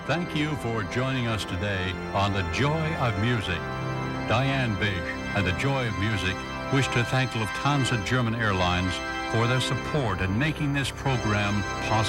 Thank you for joining us today on The Joy of Music. Diane Bish and The Joy of Music wish to thank Lufthansa German Airlines for their support in making this program possible.